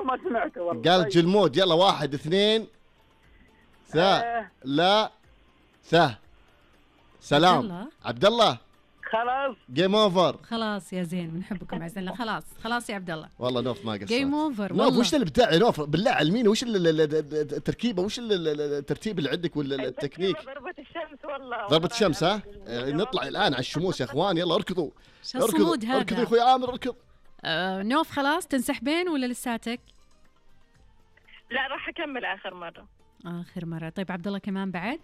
ما سمعته والله. قال طيب. جلمود. يلا 1 2 لا سلام عبد الله. خلاص جيم اوفر. خلاص يا زين بنحبكم عزلنا. خلاص يا عبد الله. والله نوف ما قصر. جيم اوفر. نوف وش الابداع يا نوف بالله علميني، وش التركيبه، وش الترتيب اللي عندك ولا التكنيك؟ ضربة الشمس والله. ضربة الشمس ها؟ نطلع الان على الشموس يا اخوان، يلا اركضوا. شو الصمود هذا؟ اركض يا اخوي عامر اركض. نوف خلاص تنسحبين ولا لساتك؟ لا راح اكمل اخر مرة. طيب عبد الله كمان بعد.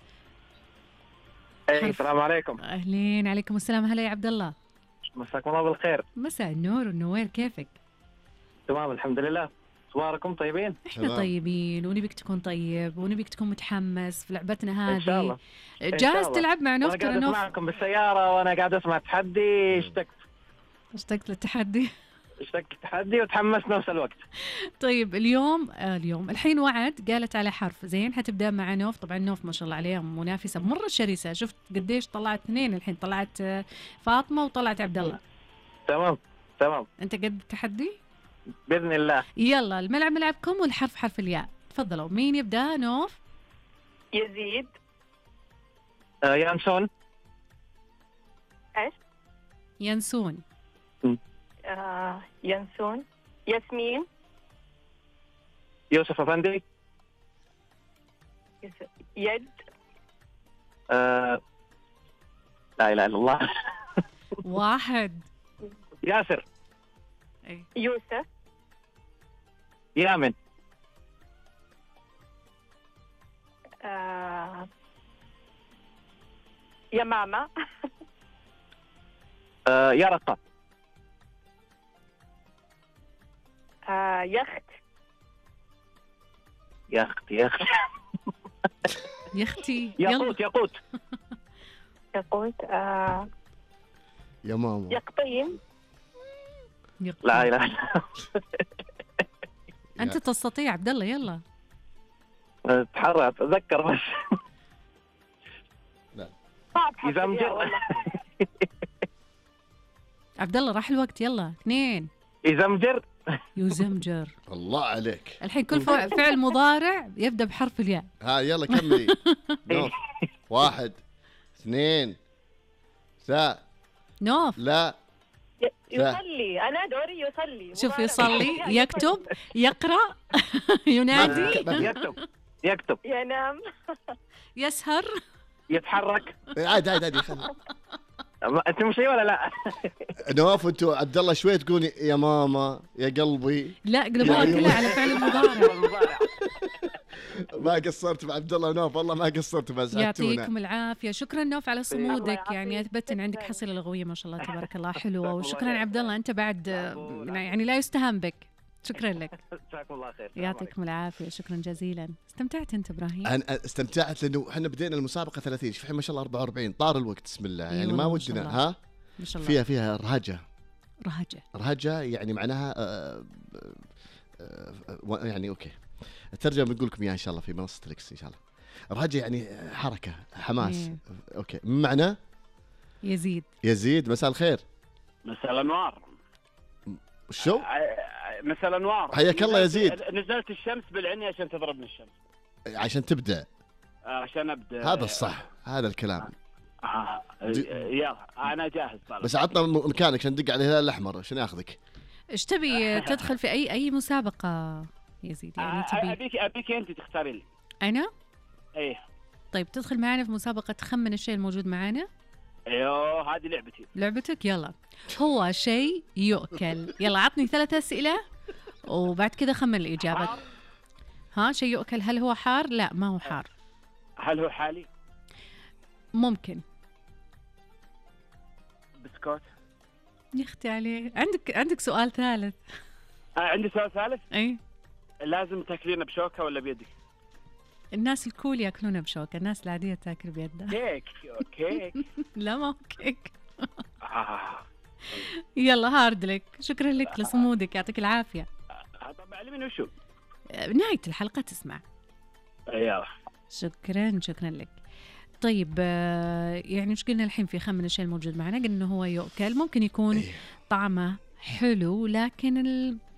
السلام عليكم. اهلين. عليكم السلام. هلا يا عبد الله. مساكم الله بالخير. مساء النور والنوير، كيفك؟ تمام الحمد لله. اخباركم طيبين؟ احنا طيبين، ونبيك تكون طيب، ونبيك تكون متحمس في لعبتنا هذه. ان شاء الله. جاهز تلعب مع نوف؟ انا قاعد اسمعكم بالسياره وانا قاعد اسمع التحدي. اشتقت للتحدي. وتحمست نفس الوقت. طيب اليوم الحين وعد قالت على حرف. زين حتبدا مع نوف. طبعا نوف ما شاء الله عليها منافسه مره شرسه. شفت قديش طلعت 2 الحين، طلعت فاطمه وطلعت عبد الله. تمام. انت قد التحدي باذن الله. يلا الملعب ملعبكم، والحرف حرف الياء. تفضلوا. مين يبدا؟ نوف. يزيد. يانسون. ايش؟ ينسون. ينسون. ياسمين. يوسف افندي. يد. لا اله الا الله. 1. ياسر. يوسف. يامن. يمامة. يرقة. يخت. يا اختي. ياقوت. يقوت. يا ماما. يقطين. لا اله الا انت تستطيع عبد الله. يلا اتحرى اتذكر بس. لا يزمجر. عبد الله راح الوقت. يلا 2. يزمجر. الله عليك. الحين كل فعل مضارع يبدا بحرف الياء. يلا كملي. 1 2 نوف. لا يصلي. انا دوري يصلي. شوف يصلي، يكتب، يقرأ، ينادي، يكتب، ينام، يسهر، يتحرك. عادي انت مش ولا لا؟ نواف انتوا عبد الله شوي تقولي يا ماما يا قلبي. لا قلبوها كلها على فعل المضارع. ما قصرت مع عبد الله ونوف، والله ما قصرت بس. يعطيكم العافيه. شكرا نوف على صمودك، يعني اثبت ان عندك حصيله لغويه ما شاء الله تبارك الله حلوه. وشكرا عبد الله، انت بعد يعني لا يستهان بك. شكرا لك. جزاكم الله خير. يعطيكم العافيه. شكرا جزيلا. استمتعت انت ابراهيم؟ انا استمتعت لانه احنا بدينا المسابقه 30 الحين ما شاء الله 44 طار الوقت. بسم الله يعني ما ودنا ما شاء الله. فيها رهجه يعني معناها يعني اوكي الترجمه بنقول لكم اياها ان شاء الله في منصه الاكس ان شاء الله. رهجه يعني حركه حماس. اوكي معنى يزيد. مساء الخير. مساء الانوار. شو مساء الانوار. حياك الله يزيد. نزلت الشمس بالعني عشان تضربني الشمس، عشان تبدع. عشان ابدا. هذا الصح، هذا الكلام. يلا انا جاهز طالب. بس عطنا مكانك عشان ندق على الهلال الاحمر عشان ياخذك. ايش تبي تدخل في اي مسابقه يزيد؟ يعني تبي ابيك انت تختاري لي. انا؟ ايه. طيب تدخل معنا في مسابقه تخمن الشيء الموجود معنا. ايوه هذه لعبتك. يلا هو شيء يؤكل. يلا عطني 3 أسئلة وبعد كذا خمن الإجابة. شيء يؤكل. هل هو حار؟ لا ما هو حار. هل هو حالي؟ ممكن. بسكوت. يا اختي عليه. عندك سؤال ثالث؟ عندي سؤال ثالث. اي لازم تاكلينه بشوكه ولا بيدك؟ الناس الكول ياكلونه بشوكه، الناس العاديه تاكل بيدها. كيك. لا ما هو كيك. يلا هارد لك. شكرا لك لصمودك، يعطيك العافيه. طب علمني وشو نهايه الحلقه تسمع. يلا. شكرا لك. طيب يعني مش قلنا الحين في خمن الشيء الموجود معنا؟ قلنا هو يؤكل، ممكن يكون طعمه حلو لكن